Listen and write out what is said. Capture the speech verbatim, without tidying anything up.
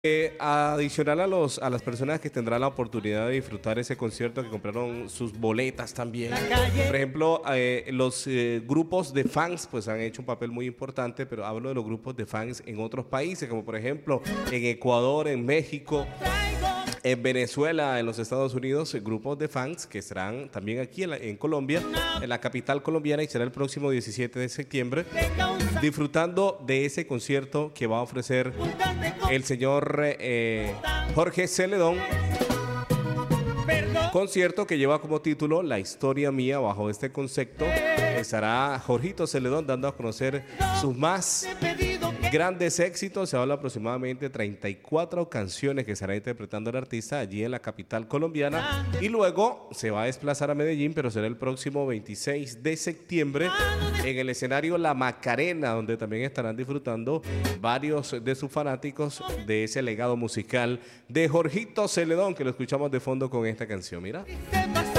Eh, adicional a los a las personas que tendrán la oportunidad de disfrutar ese concierto, que compraron sus boletas también. Por ejemplo, eh, los eh, grupos de fans pues han hecho un papel muy importante, pero hablo de los grupos de fans en otros países, como por ejemplo en Ecuador, en México, en Venezuela, en los Estados Unidos, grupos de fans que estarán también aquí en, la, en Colombia, en la capital colombiana, y será el próximo diecisiete de septiembre, disfrutando de ese concierto que va a ofrecer el señor eh, Jorge Celedón. Concierto que lleva como título La Historia Mía. Bajo este concepto estará Jorgito Celedón dando a conocer sus más grandes éxitos. Se habla aproximadamente treinta y cuatro canciones que estará interpretando el artista allí en la capital colombiana, y luego se va a desplazar a Medellín, pero será el próximo veintiséis de septiembre en el escenario La Macarena, donde también estarán disfrutando varios de sus fanáticos de ese legado musical de Jorgito Celedón, que lo escuchamos de fondo con esta canción. Mira.